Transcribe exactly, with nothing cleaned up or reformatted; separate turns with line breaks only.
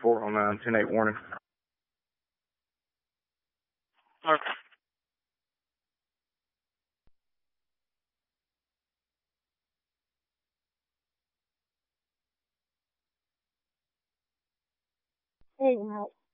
four oh nine, ten eight warning.
Okay.
Hey, Matt.